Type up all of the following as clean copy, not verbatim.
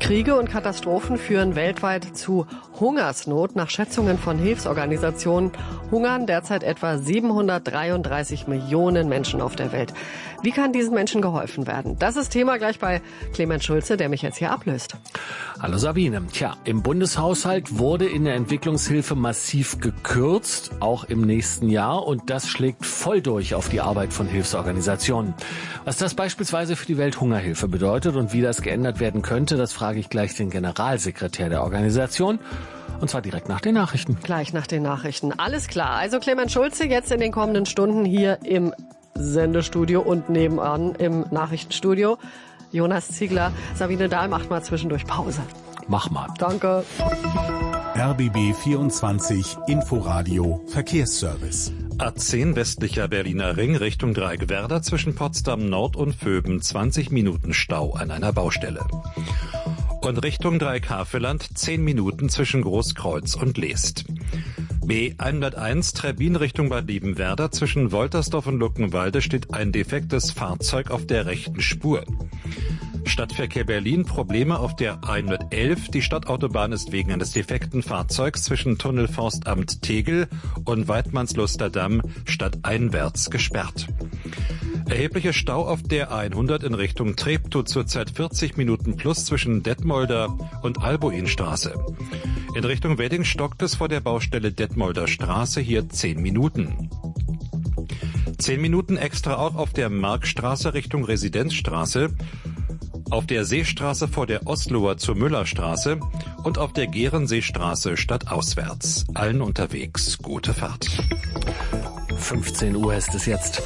Kriege und Katastrophen führen weltweit zu Hungersnot. Nach Schätzungen von Hilfsorganisationen hungern derzeit etwa 733 Millionen Menschen auf der Welt. Wie kann diesen Menschen geholfen werden? Das ist Thema gleich bei Clemens Schulze, der mich jetzt hier ablöst. Hallo Sabine. Im Bundeshaushalt wurde in der Entwicklungshilfe massiv gekürzt, auch im nächsten Jahr. Und das schlägt voll durch auf die Arbeit von Hilfsorganisationen. Was das beispielsweise für die Welthungerhilfe bedeutet und wie das geändert werden könnte, das frage ich gleich den Generalsekretär der Organisation. Und zwar direkt nach den Nachrichten. Gleich nach den Nachrichten. Alles klar. Also Clemens Schulze jetzt in den kommenden Stunden hier im Sendestudio und nebenan im Nachrichtenstudio. Jonas Ziegler, Sabine Dahl macht mal zwischendurch Pause. Mach mal. Danke. RBB 24 Inforadio Verkehrsservice. A10 westlicher Berliner Ring Richtung Dreieckwerder zwischen Potsdam Nord und Vöben 20 Minuten Stau an einer Baustelle. Und Richtung Dreieck-Havelland 10 Minuten zwischen Großkreuz und Leest. B101 Trebbin Richtung Bad Liebenwerda zwischen Woltersdorf und Luckenwalde steht ein defektes Fahrzeug auf der rechten Spur. Stadtverkehr Berlin, Probleme auf der 111. Die Stadtautobahn ist wegen eines defekten Fahrzeugs zwischen Tunnelforstamt Tegel und Weidmannslusterdamm stadteinwärts gesperrt. Erheblicher Stau auf der 100 in Richtung Treptow, zurzeit 40 Minuten plus zwischen Detmolder und Albuinstraße. In Richtung Wedding stockt es vor der Baustelle Detmolder Straße, hier 10 Minuten. 10 Minuten extra auch auf der Markstraße Richtung Residenzstraße, auf der Seestraße vor der Osloer zur Müllerstraße und auf der Gehrenseestraße stadtauswärts. Allen unterwegs gute Fahrt. 15 Uhr ist es jetzt.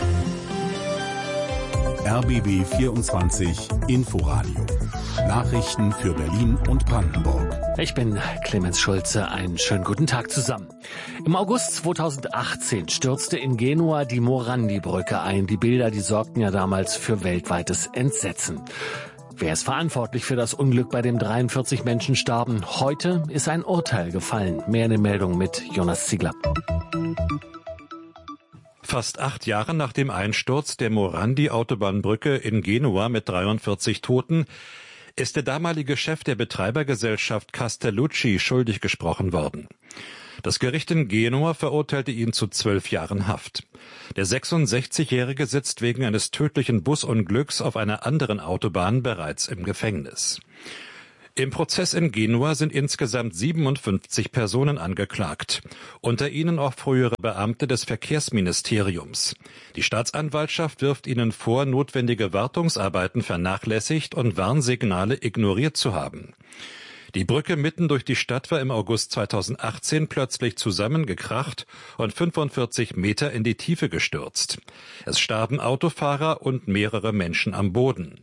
RBB 24 Inforadio. Nachrichten für Berlin und Brandenburg. Ich bin Clemens Schulze. Einen schönen guten Tag zusammen. Im August 2018 stürzte in Genua die Morandi-Brücke ein. Die Bilder, die sorgten ja damals für weltweites Entsetzen. Wer ist verantwortlich für das Unglück, bei dem 43 Menschen starben? Heute ist ein Urteil gefallen. Mehr in den Meldungen mit Jonas Ziegler. Fast 8 Jahre nach dem Einsturz der Morandi-Autobahnbrücke in Genua mit 43 Toten ist der damalige Chef der Betreibergesellschaft Castellucci schuldig gesprochen worden. Das Gericht in Genua verurteilte ihn zu 12 Jahren Haft. Der 66-Jährige sitzt wegen eines tödlichen Busunglücks auf einer anderen Autobahn bereits im Gefängnis. Im Prozess in Genua sind insgesamt 57 Personen angeklagt, unter ihnen auch frühere Beamte des Verkehrsministeriums. Die Staatsanwaltschaft wirft ihnen vor, notwendige Wartungsarbeiten vernachlässigt und Warnsignale ignoriert zu haben. Die Brücke mitten durch die Stadt war im August 2018 plötzlich zusammengekracht und 45 Meter in die Tiefe gestürzt. Es starben Autofahrer und mehrere Menschen am Boden.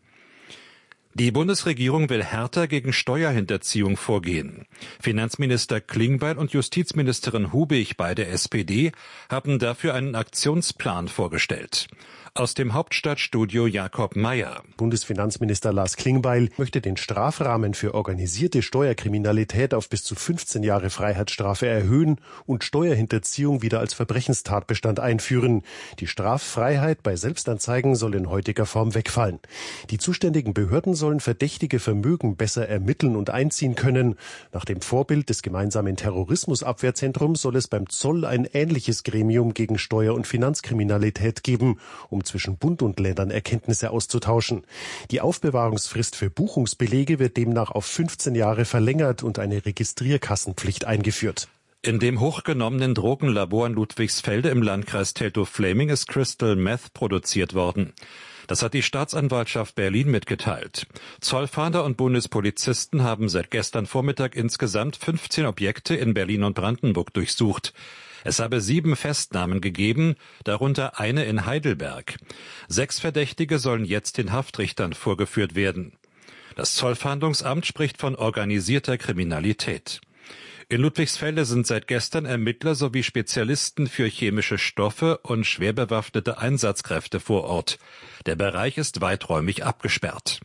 Die Bundesregierung will härter gegen Steuerhinterziehung vorgehen. Finanzminister Klingbeil und Justizministerin Hubig, beide SPD, haben dafür einen Aktionsplan vorgestellt. Aus dem Hauptstadtstudio Jakob Mayer. Bundesfinanzminister Lars Klingbeil möchte den Strafrahmen für organisierte Steuerkriminalität auf bis zu 15 Jahre Freiheitsstrafe erhöhen und Steuerhinterziehung wieder als Verbrechenstatbestand einführen. Die Straffreiheit bei Selbstanzeigen soll in heutiger Form wegfallen. Die zuständigen Behörden sollen verdächtige Vermögen besser ermitteln und einziehen können. Nach dem Vorbild des gemeinsamen Terrorismusabwehrzentrums soll es beim Zoll ein ähnliches Gremium gegen Steuer- und Finanzkriminalität geben, um zwischen Bund und Ländern Erkenntnisse auszutauschen. Die Aufbewahrungsfrist für Buchungsbelege wird demnach auf 15 Jahre verlängert und eine Registrierkassenpflicht eingeführt. In dem hochgenommenen Drogenlabor in Ludwigsfelde im Landkreis Teltow-Fläming ist Crystal Meth produziert worden. Das hat die Staatsanwaltschaft Berlin mitgeteilt. Zollfahnder und Bundespolizisten haben seit gestern Vormittag insgesamt 15 Objekte in Berlin und Brandenburg durchsucht. Es habe 7 Festnahmen gegeben, darunter eine in Heidelberg. 6 Verdächtige sollen jetzt den Haftrichtern vorgeführt werden. Das Zollfahndungsamt spricht von organisierter Kriminalität. In Ludwigsfelde sind seit gestern Ermittler sowie Spezialisten für chemische Stoffe und schwer bewaffnete Einsatzkräfte vor Ort. Der Bereich ist weiträumig abgesperrt.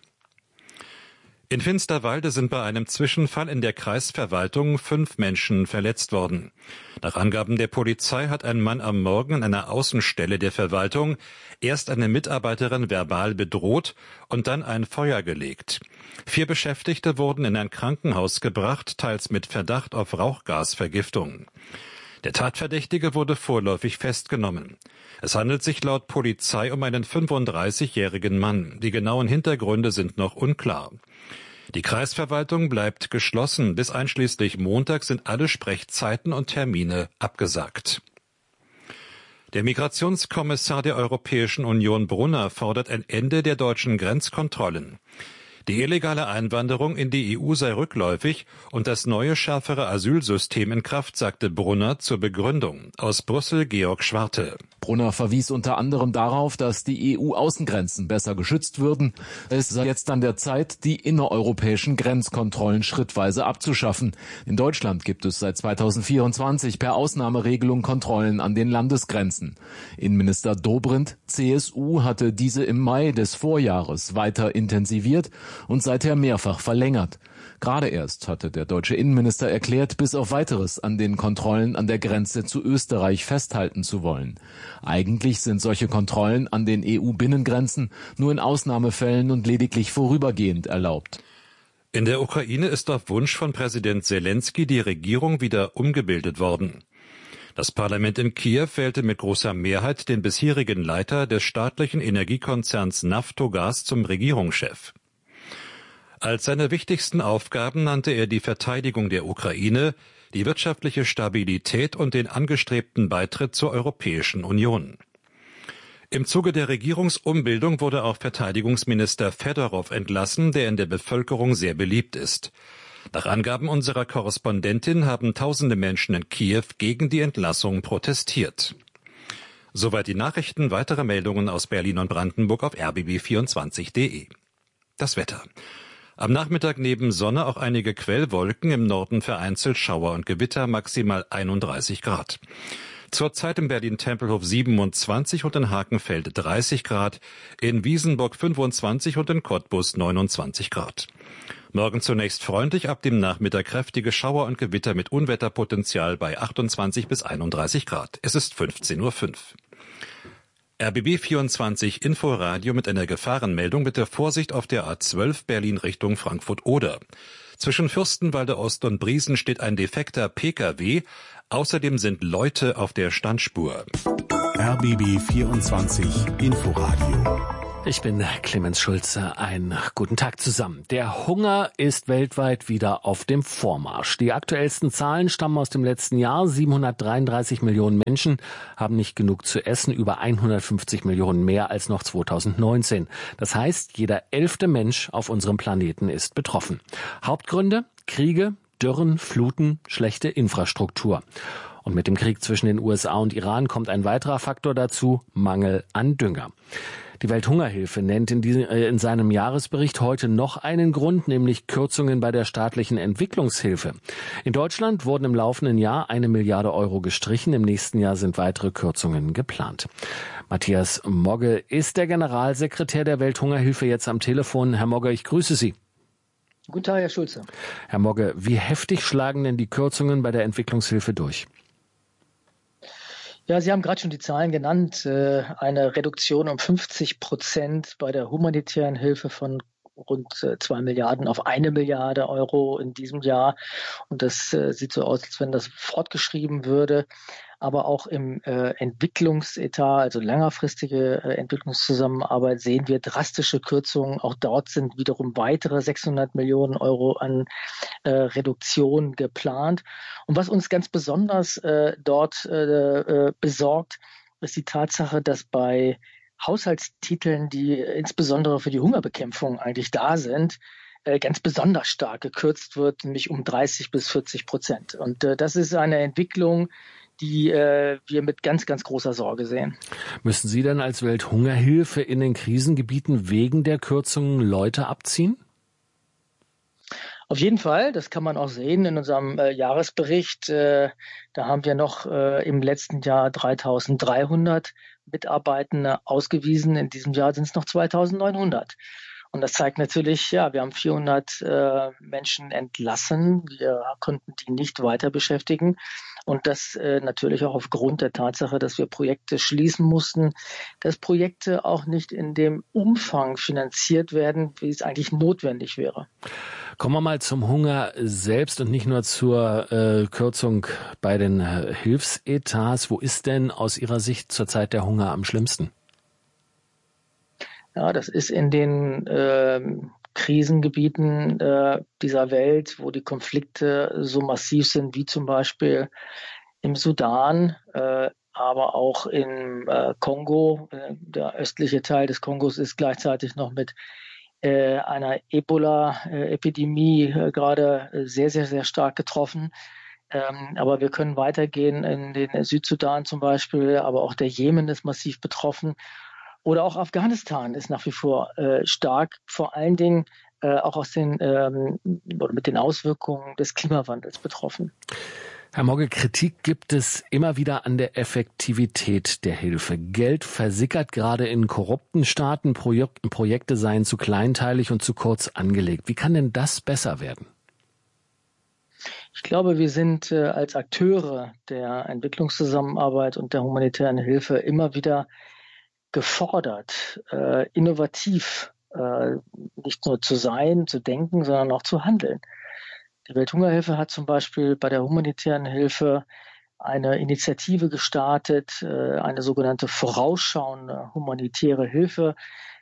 In Finsterwalde sind bei einem Zwischenfall in der Kreisverwaltung 5 Menschen verletzt worden. Nach Angaben der Polizei hat ein Mann am Morgen an einer Außenstelle der Verwaltung erst eine Mitarbeiterin verbal bedroht und dann ein Feuer gelegt. 4 Beschäftigte wurden in ein Krankenhaus gebracht, teils mit Verdacht auf Rauchgasvergiftung. Der Tatverdächtige wurde vorläufig festgenommen. Es handelt sich laut Polizei um einen 35-jährigen Mann. Die genauen Hintergründe sind noch unklar. Die Kreisverwaltung bleibt geschlossen. Bis einschließlich Montag sind alle Sprechzeiten und Termine abgesagt. Der Migrationskommissar der Europäischen Union Brunner fordert ein Ende der deutschen Grenzkontrollen. Die illegale Einwanderung in die EU sei rückläufig und das neue, schärfere Asylsystem in Kraft, sagte Brunner zur Begründung. Aus Brüssel Georg Schwarte. Brunner verwies unter anderem darauf, dass die EU-Außengrenzen besser geschützt würden. Es sei jetzt an der Zeit, die innereuropäischen Grenzkontrollen schrittweise abzuschaffen. In Deutschland gibt es seit 2024 per Ausnahmeregelung Kontrollen an den Landesgrenzen. Innenminister Dobrindt, CSU, hatte diese im Mai des Vorjahres weiter intensiviert und seither mehrfach verlängert. Gerade erst hatte der deutsche Innenminister erklärt, bis auf Weiteres an den Kontrollen an der Grenze zu Österreich festhalten zu wollen. Eigentlich sind solche Kontrollen an den EU-Binnengrenzen nur in Ausnahmefällen und lediglich vorübergehend erlaubt. In der Ukraine ist auf Wunsch von Präsident Selenskyj die Regierung wieder umgebildet worden. Das Parlament in Kiew wählte mit großer Mehrheit den bisherigen Leiter des staatlichen Energiekonzerns Naftogaz zum Regierungschef. Als seine wichtigsten Aufgaben nannte er die Verteidigung der Ukraine, die wirtschaftliche Stabilität und den angestrebten Beitritt zur Europäischen Union. Im Zuge der Regierungsumbildung wurde auch Verteidigungsminister Fedorow entlassen, der in der Bevölkerung sehr beliebt ist. Nach Angaben unserer Korrespondentin haben tausende Menschen in Kiew gegen die Entlassung protestiert. Soweit die Nachrichten, weitere Meldungen aus Berlin und Brandenburg auf rbb24.de. Das Wetter. Am Nachmittag neben Sonne auch einige Quellwolken, im Norden vereinzelt Schauer und Gewitter, maximal 31 Grad. Zurzeit in Berlin-Tempelhof 27 und in Hakenfeld 30 Grad, in Wiesenburg 25 und in Cottbus 29 Grad. Morgen zunächst freundlich, ab dem Nachmittag kräftige Schauer und Gewitter mit Unwetterpotenzial bei 28 bis 31 Grad. Es ist 15:05 Uhr. RBB 24 Inforadio mit einer Gefahrenmeldung. Bitte Vorsicht auf der A12 Berlin Richtung Frankfurt-Oder. Zwischen Fürstenwalde Ost und Briesen steht ein defekter Pkw. Außerdem sind Leute auf der Standspur. RBB 24 Inforadio. Ich bin Clemens Schulze. Einen guten Tag zusammen. Der Hunger ist weltweit wieder auf dem Vormarsch. Die aktuellsten Zahlen stammen aus dem letzten Jahr. 733 Millionen Menschen haben nicht genug zu essen, über 150 Millionen mehr als noch 2019. Das heißt, jeder 11. Mensch auf unserem Planeten ist betroffen. Hauptgründe: Kriege, Dürren, Fluten, schlechte Infrastruktur. Und mit dem Krieg zwischen den USA und Iran kommt ein weiterer Faktor dazu: Mangel an Dünger. Die Welthungerhilfe nennt in seinem Jahresbericht heute noch einen Grund, nämlich Kürzungen bei der staatlichen Entwicklungshilfe. In Deutschland wurden im laufenden Jahr 1 Milliarde Euro gestrichen. Im nächsten Jahr sind weitere Kürzungen geplant. Matthias Mogge ist der Generalsekretär der Welthungerhilfe jetzt am Telefon. Herr Mogge, ich grüße Sie. Guten Tag, Herr Schulze. Herr Mogge, wie heftig schlagen denn die Kürzungen bei der Entwicklungshilfe durch? Ja, Sie haben gerade schon die Zahlen genannt. Eine Reduktion um 50% bei der humanitären Hilfe von rund 2 Milliarden auf 1 Milliarde Euro in diesem Jahr. Und das sieht so aus, als wenn das fortgeschrieben würde. Aber auch im Entwicklungsetat, also längerfristige Entwicklungszusammenarbeit, sehen wir drastische Kürzungen. Auch dort sind wiederum weitere 600 Millionen Euro an Reduktion geplant. Und was uns ganz besonders dort besorgt, ist die Tatsache, dass bei Haushaltstiteln, die insbesondere für die Hungerbekämpfung eigentlich da sind, ganz besonders stark gekürzt wird, nämlich um 30-40%. Und das ist eine Entwicklung, die wir mit ganz, ganz großer Sorge sehen. Müssen Sie denn als Welthungerhilfe in den Krisengebieten wegen der Kürzungen Leute abziehen? Auf jeden Fall, das kann man auch sehen in unserem Jahresbericht. Da haben wir noch im letzten Jahr 3.300 Mitarbeitende ausgewiesen. In diesem Jahr sind es noch 2.900. Und das zeigt natürlich, ja, wir haben 400 Menschen entlassen. Wir konnten die nicht weiter beschäftigen. Und das natürlich auch aufgrund der Tatsache, dass wir Projekte schließen mussten, dass Projekte auch nicht in dem Umfang finanziert werden, wie es eigentlich notwendig wäre. Kommen wir mal zum Hunger selbst und nicht nur zur Kürzung bei den Hilfsetats. Wo ist denn aus Ihrer Sicht zurzeit der Hunger am schlimmsten? Ja, das ist in den Krisengebieten dieser Welt, wo die Konflikte so massiv sind, wie zum Beispiel im Sudan, aber auch im Kongo. Der östliche Teil des Kongos ist gleichzeitig noch mit einer Ebola-Epidemie gerade sehr, sehr, sehr stark getroffen. Aber wir können weitergehen in den Südsudan zum Beispiel, aber auch der Jemen ist massiv betroffen. Oder auch Afghanistan ist nach wie vor stark, vor allen Dingen auch mit den Auswirkungen des Klimawandels betroffen. Herr Mogge, Kritik gibt es immer wieder an der Effektivität der Hilfe. Geld versickert gerade in korrupten Staaten, Projekte seien zu kleinteilig und zu kurz angelegt. Wie kann denn das besser werden? Ich glaube, wir sind als Akteure der Entwicklungszusammenarbeit und der humanitären Hilfe immer wieder gefordert, innovativ nicht nur zu sein, zu denken, sondern auch zu handeln. Die Welthungerhilfe hat zum Beispiel bei der humanitären Hilfe eine Initiative gestartet, eine sogenannte vorausschauende humanitäre Hilfe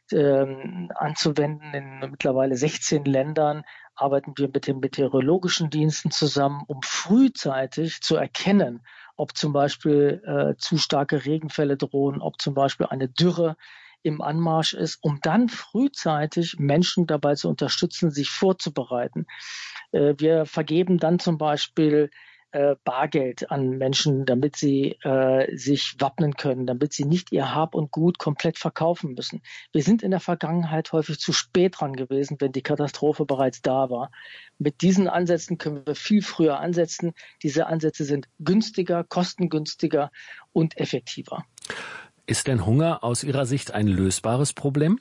anzuwenden. In mittlerweile 16 Ländern arbeiten wir mit den meteorologischen Diensten zusammen, um frühzeitig zu erkennen, ob zum Beispiel zu starke Regenfälle drohen, ob zum Beispiel eine Dürre im Anmarsch ist, um dann frühzeitig Menschen dabei zu unterstützen, sich vorzubereiten. Wir vergeben dann zum Beispiel Bargeld an Menschen, damit sie sich wappnen können, damit sie nicht ihr Hab und Gut komplett verkaufen müssen. Wir sind in der Vergangenheit häufig zu spät dran gewesen, wenn die Katastrophe bereits da war. Mit diesen Ansätzen können wir viel früher ansetzen. Diese Ansätze sind günstiger, kostengünstiger und effektiver. Ist denn Hunger aus Ihrer Sicht ein lösbares Problem?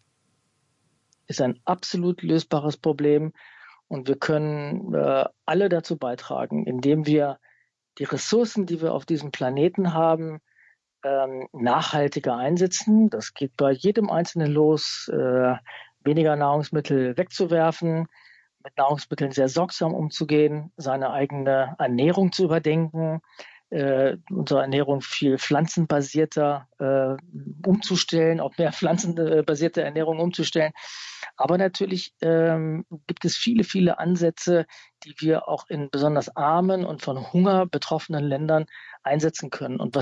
Ist ein absolut lösbares Problem. Und wir können alle dazu beitragen, indem wir die Ressourcen, die wir auf diesem Planeten haben, nachhaltiger einsetzen. Das geht bei jedem Einzelnen los, weniger Nahrungsmittel wegzuwerfen, mit Nahrungsmitteln sehr sorgsam umzugehen, seine eigene Ernährung zu überdenken, unsere Ernährung viel pflanzenbasierter umzustellen, auf mehr pflanzenbasierte Ernährung umzustellen. Aber natürlich gibt es viele, viele Ansätze, die wir auch in besonders armen und von Hunger betroffenen Ländern einsetzen können. Und was